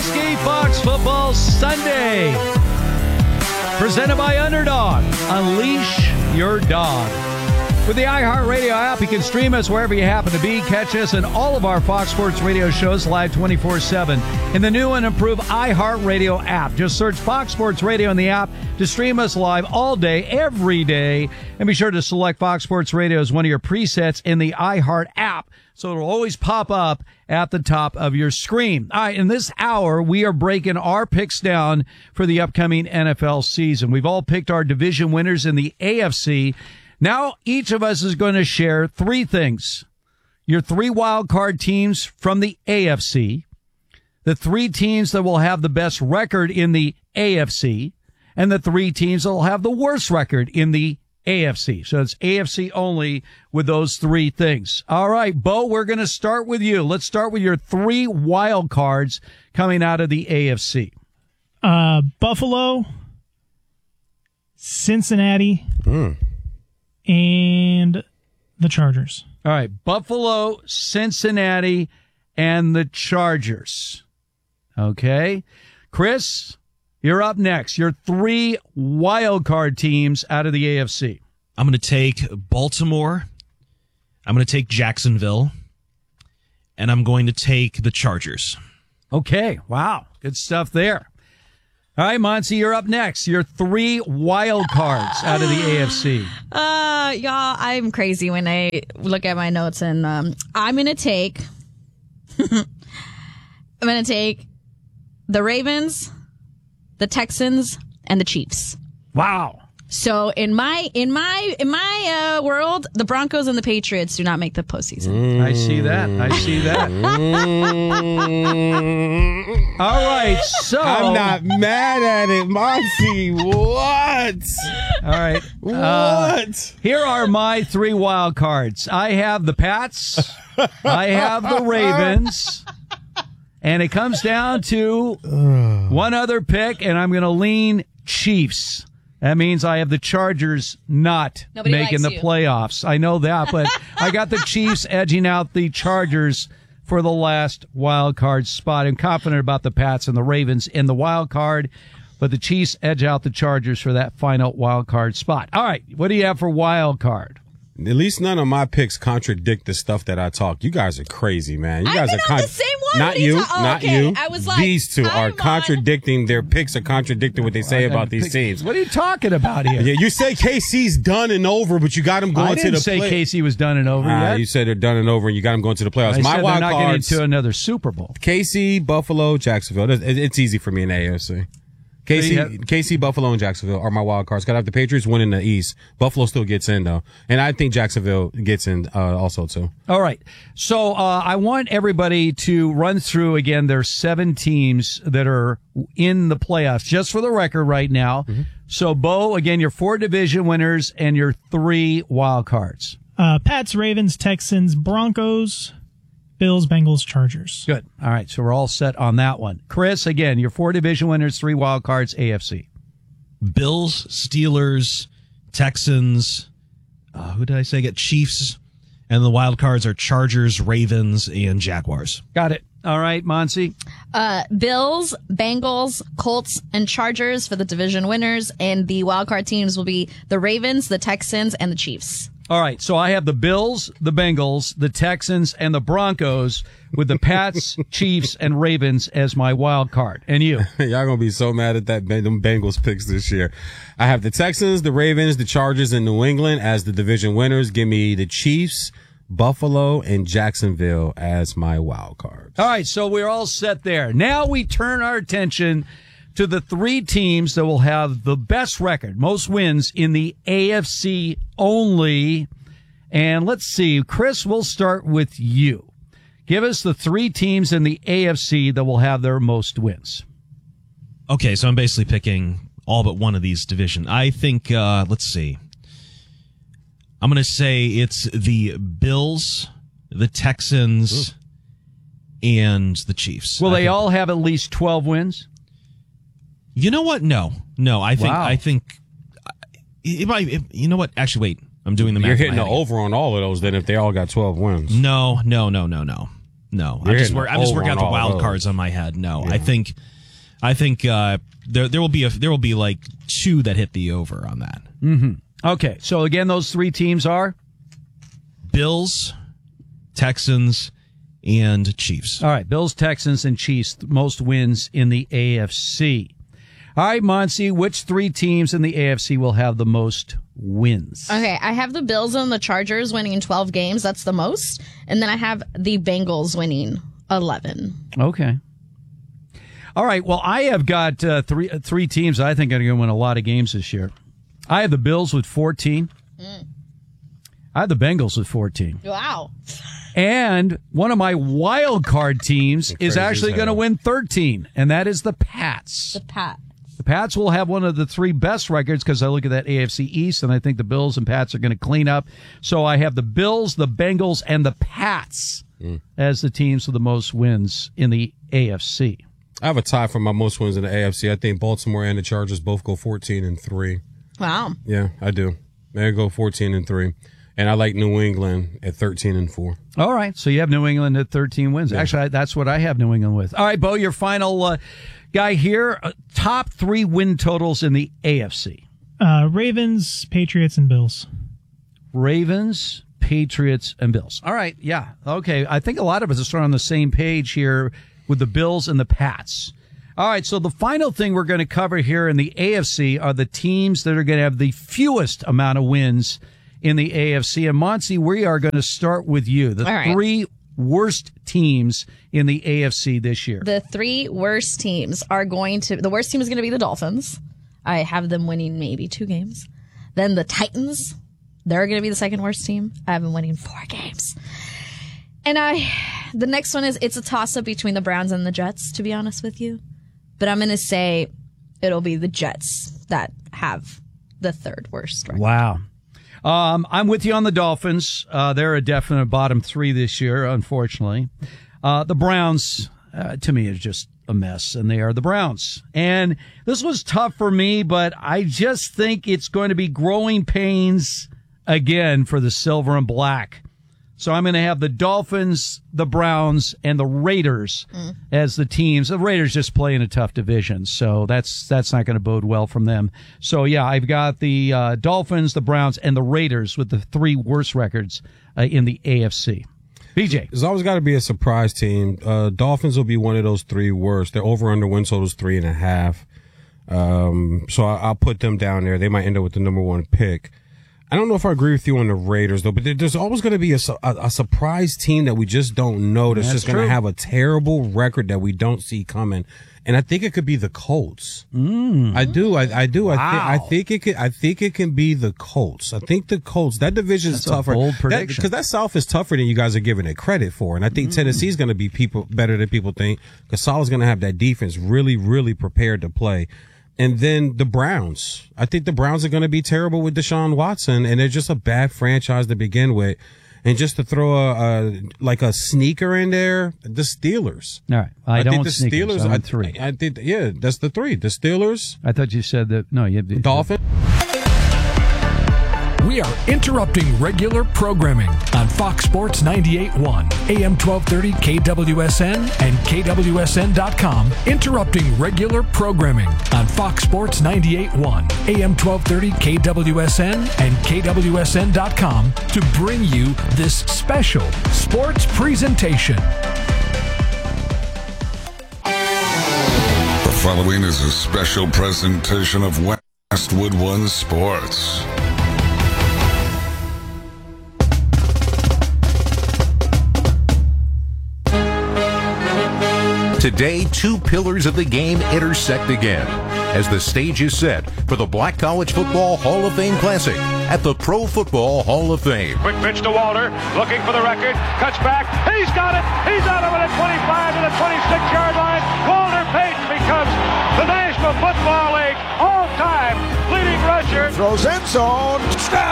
Husky Fox Football Sunday. Presented by Underdog. Unleash your dog. With the iHeartRadio app, you can stream us wherever you happen to be. Catch us and all of our Fox Sports Radio shows live 24/7 in the new and improved iHeartRadio app. Just search Fox Sports Radio in the app to stream us live all day, every day. And be sure to select Fox Sports Radio as one of your presets in the iHeart app, so it'll always pop up at the top of your screen. All right, in this hour, we are breaking our picks down for the upcoming NFL season. We've all picked our division winners in the AFC. Now, each of us is going to share three things. Your three wild card teams from the AFC, the three teams that will have the best record in the AFC, and the three teams that will have the worst record in the AFC. So it's AFC only with those three things. All right, Bo, we're going to start with you. Let's start with your three wild cards coming out of the AFC. Buffalo, Cincinnati, and the Chargers. All right, Buffalo, Cincinnati, and the Chargers. Okay. Chris, you're up next. Your three wild card teams out of the AFC. I'm going to take Baltimore. I'm going to take Jacksonville. And I'm going to take the Chargers. Okay. Wow. Good stuff there. All right, Monty, you're up next. Your three wild cards out of the AFC. Y'all, I'm crazy when I look at my notes, and I'm gonna take the Ravens, the Texans, and the Chiefs. Wow. So in my world, the Broncos and the Patriots do not make the postseason. I see that. All right, so I'm not mad at it, Monty. What? All right. What? Here are my three wild cards. I have the Pats. I have the Ravens. And it comes down to one other pick, and I'm going to lean Chiefs. That means I have the Chargers not making the playoffs. I know that, but I got the Chiefs edging out the Chargers for the last wild card spot. I'm confident about the Pats and the Ravens in the wild card, but the Chiefs edge out the Chargers for that final wild card spot. All right, what do you have for wild card? At least none of my picks contradict the stuff that I talk. You guys are crazy, man. You guys are the same one. Not you, not you. I was like, these two are contradicting. Their picks are contradicting what they say about these teams. What are you talking about here? Yeah, you say KC's done and over, but you got them going to the playoffs. I didn't say KC was done and over yet. You said they're done and over, and you got them going to the playoffs. I My said wild they're not cards, getting to another Super Bowl. KC, Buffalo, Jacksonville. It's easy for me in the AFC. KC, Buffalo, and Jacksonville are my wild cards. Got to have the Patriots winning the East. Buffalo still gets in, though. And I think Jacksonville gets in also, too. All right. So I want everybody to run through, again, their 7 teams that are in the playoffs, just for the record right now. Mm-hmm. So, Bo, again, your 4 division winners and your 3 wild cards. Pats, Ravens, Texans, Broncos, Bills, Bengals, Chargers. Good. All right, so we're all set on that one. Chris, again, your 4 division winners, 3 wild cards, AFC. Bills, Steelers, Texans, who did I say? Get Chiefs, and the wild cards are Chargers, Ravens, and Jaguars. Got it. All right, Monty. Bills, Bengals, Colts, and Chargers for the division winners, and the wild card teams will be the Ravens, the Texans, and the Chiefs. All right, so I have the Bills, the Bengals, the Texans, and the Broncos with the Pats, Chiefs, and Ravens as my wild card. And you? Y'all going to be so mad at them Bengals picks this year. I have the Texans, the Ravens, the Chargers, and New England as the division winners. Give me the Chiefs, Buffalo, and Jacksonville as my wild cards. All right, so we're all set there. Now we turn our attention to the 3 teams that will have the best record, most wins in the AFC only. And let's see, Chris, we'll start with you. Give us the 3 teams in the AFC that will have their most wins. Okay, so I'm basically picking all but one of these divisions. I think, let's see. I'm going to say it's the Bills, the Texans, and the Chiefs. Will they all have at least 12 wins? You know what? No. I think it might. You know what? Actually, wait. I'm doing the math. You're hitting the over on all of those. Then, if they all got 12 wins, no. No. You're I'm just hitting working out over the on all wild those. cards on my head. No, Yeah. I think there will be like 2 that hit the over on that. Okay, so again, those 3 teams are? Bills, Texans, and Chiefs. All right, Bills, Texans, and Chiefs, most wins in the AFC. All right, Monsi, which 3 teams in the AFC will have the most wins? Okay, I have the Bills and the Chargers winning 12 games. That's the most. And then I have the Bengals winning 11. Okay. All right, well, I have got three teams I think are going to win a lot of games this year. I have the Bills with 14. I have the Bengals with 14. Wow. And one of my wild card teams is Crazy actually as going to hell. win 13, and that is the Pats. The Pat. The Pats will have one of the 3 best records because I look at that AFC East, and I think the Bills and Pats are going to clean up. So I have the Bills, the Bengals, and the Pats as the teams with the most wins in the AFC. I have a tie for my most wins in the AFC. I think Baltimore and the Chargers both go 14-3. Wow. Yeah, I do. They go 14-3. And I like New England at 13-4. All right, so you have New England at 13 wins. Yeah. Actually, that's what I have New England with. All right, Bo, your final guy here. Top 3 win totals in the AFC. Ravens, Patriots, and Bills. Ravens, Patriots, and Bills. All right, yeah. Okay, I think a lot of us are sort of on the same page here with the Bills and the Pats. All right, so the final thing we're going to cover here in the AFC are the teams that are going to have the fewest amount of wins in the AFC. And Monty, we are going to start with you. The All right. 3 worst teams in the AFC this year. The 3 worst teams are the worst team is going to be the Dolphins. I have them winning maybe 2 games. Then the Titans, they're going to be the second worst team. I have them winning 4 games. And the next one it's a toss-up between the Browns and the Jets, to be honest with you. But I'm going to say it'll be the Jets that have the 3rd worst record. Wow. I'm with you on the Dolphins. They're a definite bottom 3 this year, unfortunately. The Browns, to me, is just a mess, and they are the Browns. And this was tough for me, but I just think it's going to be growing pains again for the silver and black. So I'm going to have the Dolphins, the Browns, and the Raiders as the teams. The Raiders just play in a tough division, so that's not going to bode well from them. So, yeah, I've got the Dolphins, the Browns, and the Raiders with the 3 worst records in the AFC. BJ. There's always got to be a surprise team. Dolphins will be one of those 3 worst. Their over-under win total is 3.5. So I'll put them down there. They might end up with the number 1 pick. I don't know if I agree with you on the Raiders, though, but there's always going to be a surprise team that we just don't know that's just going to have a terrible record that we don't see coming. And I think it could be the Colts. I do. Wow. I think it can be the Colts. I think the Colts, that division is tougher. A bold prediction. Because that South is tougher than you guys are giving it credit for. And I think Tennessee's going to be better than people think, because Saleh's going to have that defense really, really prepared to play. And then the Browns. I think the Browns are going to be terrible with Deshaun Watson, and they're just a bad franchise to begin with. And just to throw a sneaker in there, the Steelers. All right. I think don't the sneakers. Steelers. I'm 3. I think, yeah, that's the 3. The Steelers, I thought you said that. No, you have the Dolphins. We are interrupting regular programming on Fox Sports 98.1, AM 1230 KWSN and KWSN.com. Interrupting regular programming on Fox Sports 98.1, AM 1230 KWSN and KWSN.com to bring you this special sports presentation. The following is a special presentation of Westwood One Sports. Today, 2 pillars of the game intersect again as the stage is set for the Black College Football Hall of Fame Classic at the Pro Football Hall of Fame. Quick pitch to Walter, looking for the record, cuts back, he's got it, he's out of it at 25 to the 26-yard line. Walter Payton becomes the National Football League all-time leading rusher. Throws end zone,